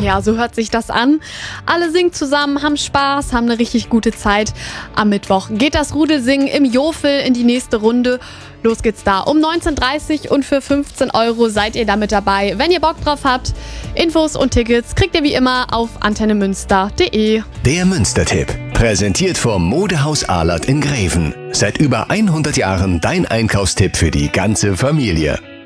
Ja, so hört sich das an. Alle singen zusammen, haben Spaß, haben eine richtig gute Zeit. Am Mittwoch geht das Rudelsingen im Jofel in die nächste Runde. Los geht's da um 19:30 Uhr und für 15 € seid ihr da mit dabei, wenn ihr Bock drauf habt. Infos und Tickets kriegt ihr wie immer auf antennemünster.de. Der Münster-Tipp, präsentiert vom Modehaus Ahlert in Greven. Seit über 100 Jahren dein Einkaufstipp für die ganze Familie.